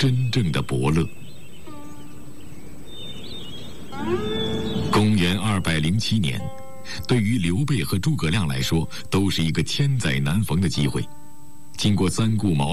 真正的伯乐。公元207年，对于刘备和诸葛亮来说，都是一个千载难逢的机会。经过三顾茅